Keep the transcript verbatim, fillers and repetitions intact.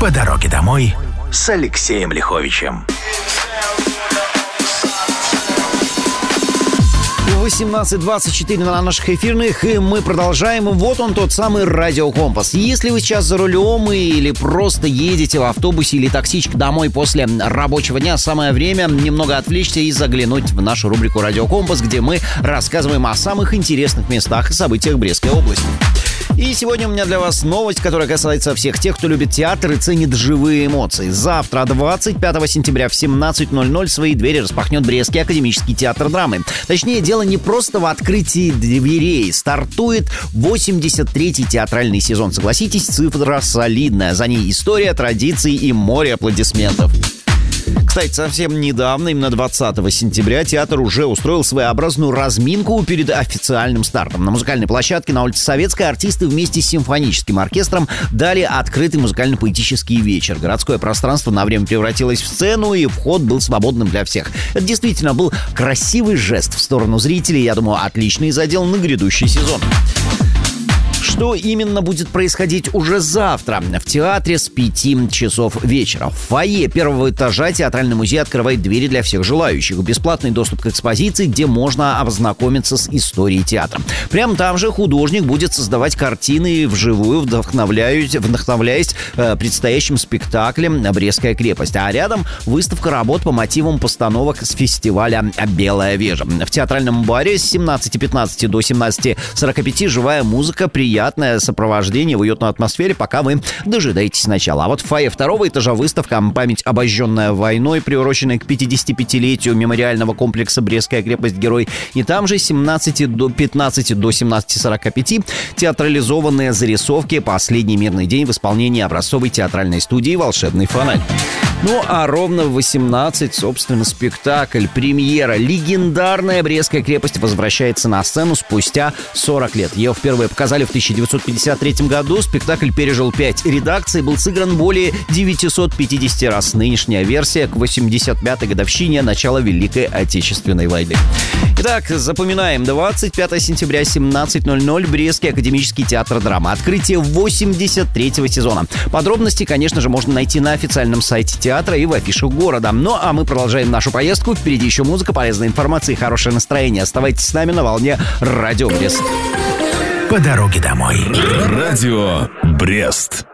По дороге домой с Алексеем Лиховичем. восемнадцать двадцать четыре на наших эфирных, и мы продолжаем. Вот он, тот самый Радио Компас. Если вы сейчас за рулем или просто едете в автобусе или таксичке домой после рабочего дня, самое время немного отвлечься и заглянуть в нашу рубрику Радио Компас, где мы рассказываем о самых интересных местах и событиях Брестской области. И сегодня у меня для вас новость, которая касается всех тех, кто любит театр и ценит живые эмоции. Завтра, двадцать пятого сентября в семнадцать ноль ноль свои двери распахнет Брестский академический театр драмы. Точнее, дело не просто в открытии дверей. Стартует восемьдесят третий театральный сезон. Согласитесь, цифра солидная. За ней история, традиции и море аплодисментов. Кстати, совсем недавно, именно двадцатого сентября, театр уже устроил своеобразную разминку перед официальным стартом. На музыкальной площадке на улице Советской артисты вместе с симфоническим оркестром дали открытый музыкально-поэтический вечер. Городское пространство на время превратилось в сцену, и вход был свободным для всех. Это действительно был красивый жест в сторону зрителей. Я думаю, отличный задел на грядущий сезон. Что именно будет происходить уже завтра в театре с пяти часов вечера? В фойе первого этажа театральный музей открывает двери для всех желающих. Бесплатный доступ к экспозиции, где можно ознакомиться с историей театра. Прямо там же художник будет создавать картины вживую, вдохновляясь, вдохновляясь э, предстоящим спектаклем «Брестская крепость». А рядом выставка работ по мотивам постановок с фестиваля «Белая вежа». В театральном баре с семнадцати пятнадцати до семнадцати сорока пяти живая музыка, приятная сопровождение в уютной атмосфере, пока вы дожидаетесь начала. А вот в фойе второго этажа выставка «Память, обожженная войной», приуроченная к пятидесятипятилетию мемориального комплекса «Брестская крепость-герой». И там же с семнадцати до пятнадцати до семнадцати сорока пяти театрализованные зарисовки «Последний мирный день» в исполнении образцовой театральной студии «Волшебный фонарь». Ну, а ровно в восемнадцать, собственно, спектакль, премьера. Легендарная Брестская крепость возвращается на сцену спустя сорок лет. Ее впервые показали в тысяча девятьсот пятьдесят третьем году. Спектакль пережил пять редакций, был сыгран более девятисот пятидесяти раз. Нынешняя версия к восемьдесят пятой годовщине начала Великой Отечественной войны. Итак, запоминаем. двадцать пятого сентября, семнадцать ноль ноль, Брестский академический театр драмы. Открытие восемьдесят третьего сезона. Подробности, конечно же, можно найти на официальном сайте театра и в афишах города. Ну, а мы продолжаем нашу поездку. Впереди еще музыка, полезная информация и хорошее настроение. Оставайтесь с нами на волне Радио Брест. По дороге домой. Радио Брест.